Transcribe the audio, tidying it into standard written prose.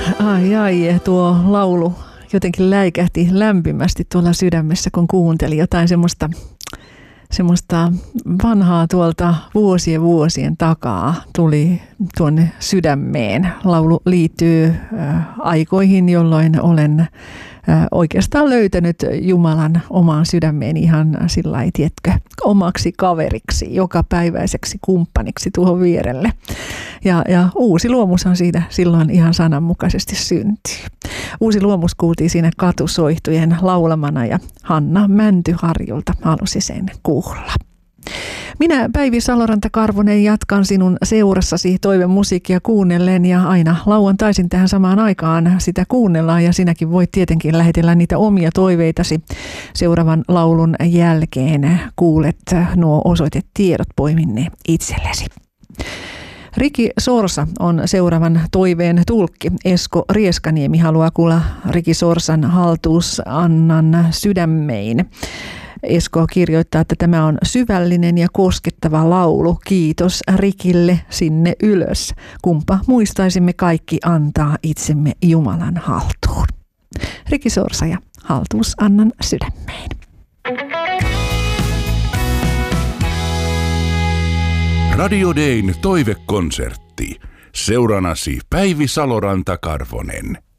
Ai, tuo laulu jotenkin läikähti lämpimästi tuolla sydämessä, kun kuunteli jotain semmoista vanhaa tuolta vuosien takaa tuli tuonne sydämeen. Laulu liittyy aikoihin, jolloin olen oikeastaan löytänyt Jumalan omaan sydämeen ihan sillai, tiedätkö, omaksi kaveriksi, jokapäiväiseksi kumppaniksi tuohon vierelle. Ja uusi luomushan siitä silloin ihan sananmukaisesti syntyy. Uusi luomus kuultiin siinä katusoihtujen laulamana ja Hanna Mäntyharjulta halusi sen kuulla. Minä Päivi Saloranta-Karvonen jatkan sinun seurassasi toivemusiikkia kuunnellen ja aina lauantaisin tähän samaan aikaan sitä kuunnellaan ja sinäkin voit tietenkin lähetellä niitä omia toiveitasi. Seuraavan laulun jälkeen kuulet nuo osoitetiedot, poimin ne itsellesi. Riki Sorsa on seuraavan toiveen tulkki. Esko Rieskaniemi haluaa kuulla Riki Sorsan Haltuusannan Sydämein. Esko kirjoittaa, että tämä on syvällinen ja koskettava laulu. Kiitos Rikille sinne ylös. Kumpa muistaisimme kaikki antaa itsemme Jumalan haltuun. Riki Sorsa ja Haltuusannan Sydämein. Radio Dayn toivekonsertti. Seuranasi Päivi Saloranta-Karvonen.